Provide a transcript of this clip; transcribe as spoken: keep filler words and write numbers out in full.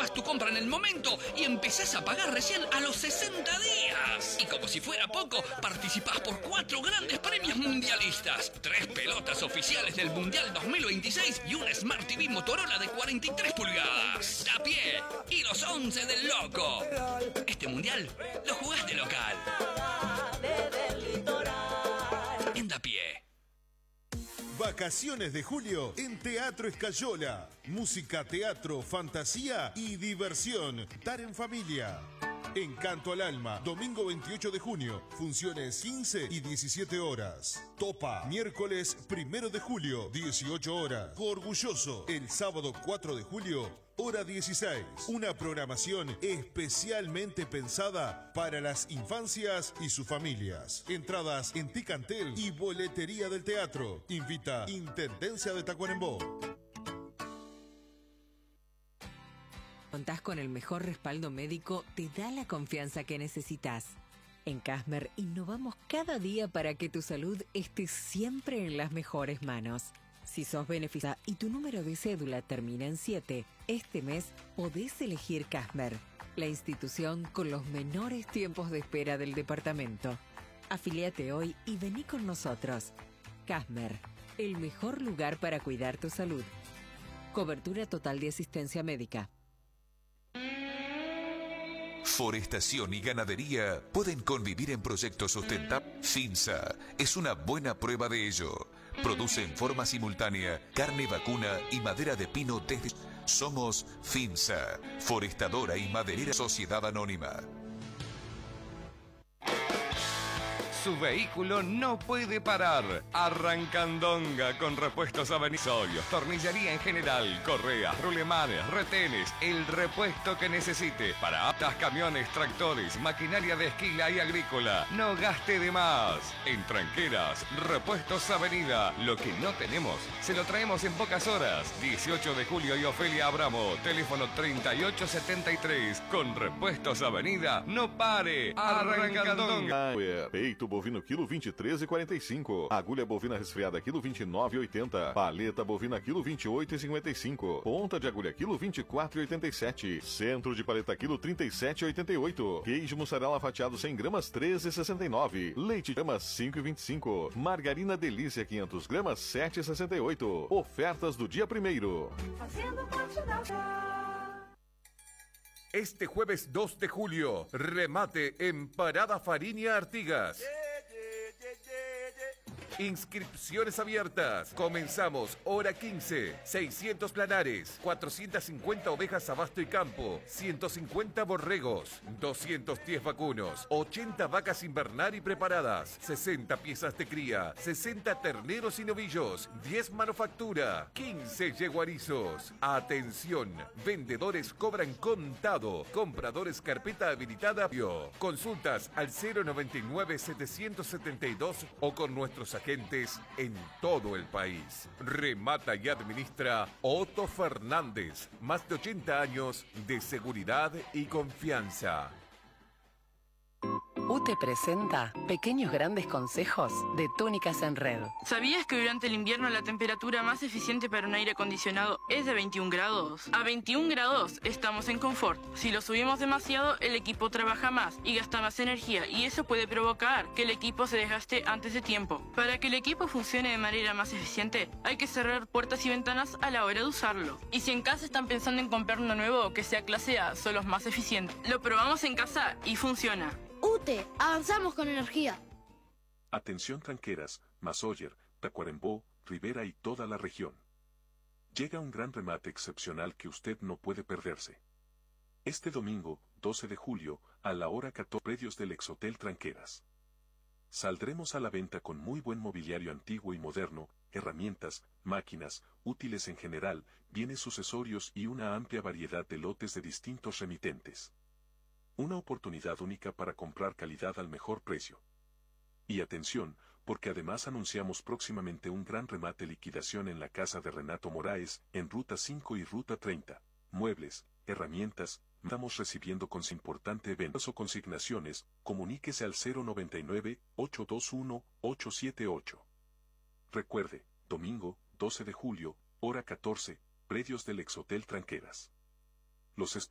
reservas tu compra en el momento y empezás a pagar recién a los sesenta días. Y como si fuera poco, participás por cuatro grandes premios mundialistas. Tres pelotas oficiales del Mundial dos mil veintiséis y un Smart T V Motorola de cuarenta y tres pulgadas. Dapié y los once del Loco. Este Mundial lo jugás de local. En Dapié. Vacaciones de julio en Teatro Escayola. Música, teatro, fantasía y diversión. Dar en familia. Encanto al Alma, domingo veintiocho de junio, funciones quince y diecisiete horas. Topa, miércoles primero de julio, dieciocho horas. Orgulloso, el sábado cuatro de julio, hora dieciséis. Una programación especialmente pensada para las infancias y sus familias. Entradas en Ticantel y boletería del teatro. Invita Intendencia de Tacuarembó. Contás con el mejor respaldo médico, te da la confianza que necesitas. En Casmer innovamos cada día para que tu salud esté siempre en las mejores manos. Si sos beneficiario y tu número de cédula termina en siete, este mes podés elegir Casmer, la institución con los menores tiempos de espera del departamento. Afiliate hoy y vení con nosotros. Casmer, el mejor lugar para cuidar tu salud. Cobertura total de asistencia médica. Forestación y ganadería pueden convivir en proyectos sustentables. Finsa es una buena prueba de ello. Produce en forma simultánea carne vacuna y madera de pino desde... Somos Finsa, Forestadora y Maderera Sociedad Anónima. Su vehículo no puede parar. Arrancandonga con repuestos avenizorios, tornillería en general, correas, rulemanes, retenes, el repuesto que necesite para aptas, camiones, tractores, maquinaria de esquila y agrícola. No gaste de más. En Tranqueras, Repuestos Avenida. Lo que no tenemos, se lo traemos en pocas horas. dieciocho de julio y Ofelia Abramo, teléfono treinta y ocho setenta y tres. Con Repuestos Avenida, no pare. Arrancandonga. Peito bovino quilo vinte e três e quarenta e cinco. Agulha bovina resfriada quilo vinte e nove e oitenta. Paleta bovina quilo vinte e oito e cinquenta e cinco. Ponta de agulha quilo vinte e quatro e oitenta e sete. Centro de paleta quilo trinta e sete e oitenta e oito. Queijo mussarela fatiado cem gramas treze e sessenta e nove. Leite gramas cinco e vinte e cinco. Margarina Delícia quinhentos gramas sete e sessenta e oito. Ofertas do dia primeiro. Fazendo parte da... Este jueves dos de julio, remate en Parada Fariña Artigas. Inscripciones abiertas. Comenzamos hora quince. seiscientos planares, cuatrocientas cincuenta ovejas a basto y campo, ciento cincuenta borregos, doscientos diez vacunos, ochenta vacas invernar y preparadas, sesenta piezas de cría, sesenta terneros y novillos, diez manufactura, quince yeguarizos. Atención, vendedores cobran contado, compradores carpeta habilitada. Consultas al cero noventa y nueve setecientos setenta y dos o con nuestros agentes en todo el país. Remata y administra Otto Fernández. Más de ochenta años de seguridad y confianza. U T E presenta Pequeños Grandes Consejos de Túnicas en Red. ¿Sabías que durante el invierno la temperatura más eficiente para un aire acondicionado es de veintiún grados? A veintiún grados estamos en confort. Si lo subimos demasiado, el equipo trabaja más y gasta más energía, y eso puede provocar que el equipo se desgaste antes de tiempo. Para que el equipo funcione de manera más eficiente, hay que cerrar puertas y ventanas a la hora de usarlo. Y si en casa están pensando en comprar uno nuevo que sea clase A, son los más eficientes. Lo probamos en casa y funciona. U T E, avanzamos con energía. Atención tranqueras, Masoyer, Tacuarembó, Rivera y toda la región. Llega un gran remate excepcional que usted no puede perderse. Este domingo, doce de julio, a la hora catorce, predios del Exhotel Tranqueras. Saldremos a la venta con muy buen mobiliario antiguo y moderno, herramientas, máquinas, útiles en general, bienes sucesorios y una amplia variedad de lotes de distintos remitentes. Una oportunidad única para comprar calidad al mejor precio. Y atención, porque además anunciamos próximamente un gran remate liquidación en la casa de Renato Moraes, en Ruta cinco y Ruta treinta. Muebles, herramientas, estamos recibiendo con importante ventas o consignaciones, comuníquese al cero noventa y nueve, ocho dos uno, ocho siete ocho. Recuerde, domingo, doce de julio, hora catorce, predios del Exhotel Tranqueras. Los